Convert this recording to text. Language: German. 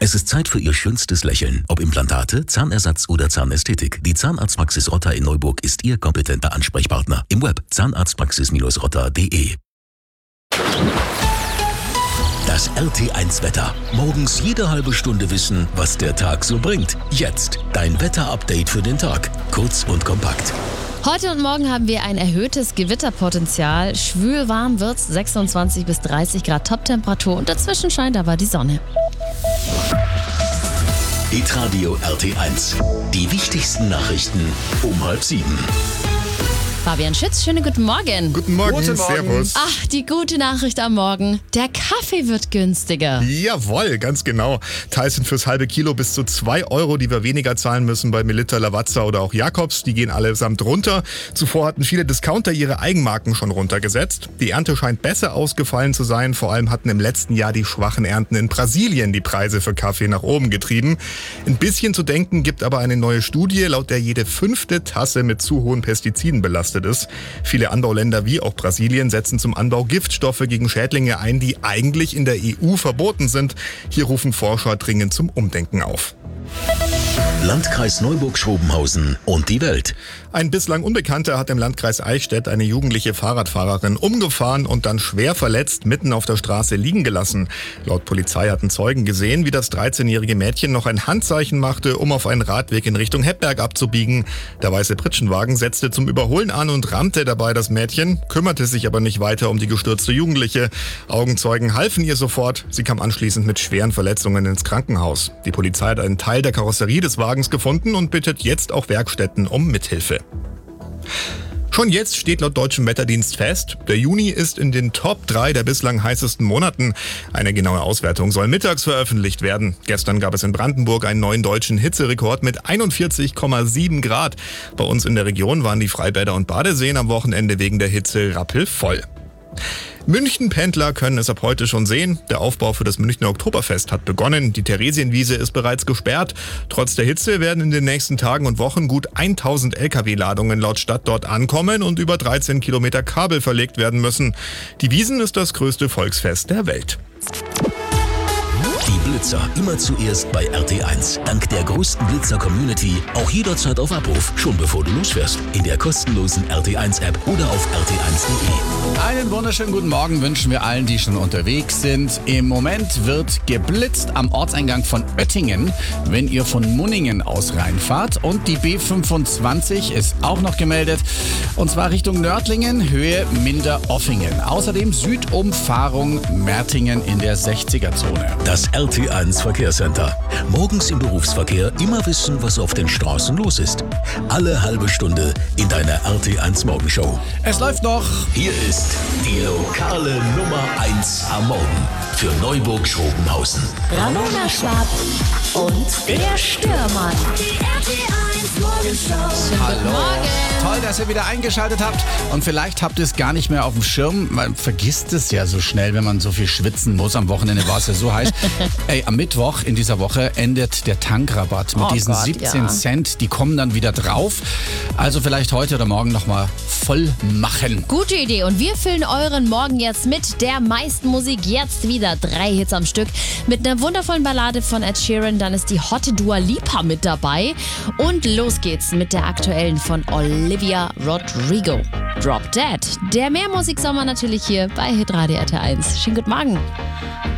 Es ist Zeit für Ihr schönstes Lächeln. Ob Implantate, Zahnersatz oder Zahnästhetik. Die Zahnarztpraxis Rotter in Neuburg ist Ihr kompetenter Ansprechpartner. Im Web zahnarztpraxis-rotter.de. Das RT1-Wetter. Morgens jede halbe Stunde wissen, was der Tag so bringt. Jetzt dein Wetterupdate für den Tag. Kurz und kompakt. Heute und morgen haben wir ein erhöhtes Gewitterpotenzial. Schwül warm wird's, 26 bis 30 Grad Toptemperatur und dazwischen scheint aber die Sonne. Hitradio RT1. Die wichtigsten Nachrichten um 6:30. Fabian Schütz, schönen guten Morgen. Guten Morgen, Servus. Ach, die gute Nachricht am Morgen. Der Kaffee wird günstiger. Jawohl, ganz genau. Teils sind fürs halbe Kilo bis zu 2 Euro, die wir weniger zahlen müssen bei Melitta, Lavazza oder auch Jakobs. Die gehen allesamt runter. Zuvor hatten viele Discounter ihre Eigenmarken schon runtergesetzt. Die Ernte scheint besser ausgefallen zu sein. Vor allem hatten im letzten Jahr die schwachen Ernten in Brasilien die Preise für Kaffee nach oben getrieben. Ein bisschen zu denken gibt aber eine neue Studie, laut der jede 5. Tasse mit zu hohen Pestiziden belastet ist. Viele Anbauländer wie auch Brasilien setzen zum Anbau Giftstoffe gegen Schädlinge ein, die eigentlich in der EU verboten sind. Hier rufen Forscher dringend zum Umdenken auf. Landkreis Neuburg-Schrobenhausen und die Welt. Ein bislang Unbekannter hat im Landkreis Eichstätt eine jugendliche Fahrradfahrerin umgefahren und dann schwer verletzt mitten auf der Straße liegen gelassen. Laut Polizei hatten Zeugen gesehen, wie das 13-jährige Mädchen noch ein Handzeichen machte, um auf einen Radweg in Richtung Heppberg abzubiegen. Der weiße Pritschenwagen setzte zum Überholen an und rammte dabei das Mädchen, kümmerte sich aber nicht weiter um die gestürzte Jugendliche. Augenzeugen halfen ihr sofort. Sie kam anschließend mit schweren Verletzungen ins Krankenhaus. Die Polizei hat einen Teil der Karosserie des Wagens gefunden und bittet jetzt auch Werkstätten um Mithilfe. Schon jetzt steht laut deutschem Wetterdienst fest, der Juni ist in den Top 3 der bislang heißesten Monaten. Eine genaue Auswertung soll mittags veröffentlicht werden. Gestern gab es in Brandenburg einen neuen deutschen Hitzerekord mit 41,7 Grad. Bei uns in der Region waren die Freibäder und Badeseen am Wochenende wegen der Hitze rappelvoll. München-Pendler können es ab heute schon sehen. Der Aufbau für das Münchner Oktoberfest hat begonnen. Die Theresienwiese ist bereits gesperrt. Trotz der Hitze werden in den nächsten Tagen und Wochen gut 1000 Lkw-Ladungen laut Stadt dort ankommen und über 13 Kilometer Kabel verlegt werden müssen. Die Wiesn ist das größte Volksfest der Welt. Die Blitzer immer zuerst bei RT1. Dank der größten Blitzer-Community auch jederzeit auf Abruf, schon bevor du losfährst. In der kostenlosen RT1-App oder auf rt1.de. Einen wunderschönen guten Morgen wünschen wir allen, die schon unterwegs sind. Im Moment wird geblitzt am Ortseingang von Oettingen, wenn ihr von Munningen aus reinfahrt. Und die B25 ist auch noch gemeldet. Und zwar Richtung Nördlingen, Höhe Minderoffingen. Außerdem Südumfahrung Mertingen in der 60er-Zone. Das RT1 Verkehrscenter. Morgens im Berufsverkehr immer wissen, was auf den Straßen los ist. Alle halbe Stunde in deiner RT1 Morgenshow. Es läuft noch. Hier ist die lokale Nummer 1 am Morgen für Neuburg-Schrobenhausen. Ramona Schwab und der Stürmann. Die RT1 Morgenshow. Hallo. Toll, dass ihr wieder eingeschaltet habt. Und vielleicht habt ihr es gar nicht mehr auf dem Schirm. Man vergisst es ja so schnell, wenn man so viel schwitzen muss. Am Wochenende war es ja so heiß. Ey, am Mittwoch in dieser Woche endet der Tankrabatt mit diesen 17 Cent. Die kommen dann wieder drauf. Also vielleicht heute oder morgen nochmal voll machen. Gute Idee. Und wir füllen euren Morgen jetzt mit der meisten Musik. Jetzt wieder 3 Hits am Stück. Mit einer wundervollen Ballade von Ed Sheeran. Dann ist die hotte Dua Lipa mit dabei. Und los geht's mit der aktuellen von Olivia Rodrigo. Drop Dead. Der Mehrmusiksommer natürlich hier bei Hitradio RT1. Schönen guten Morgen.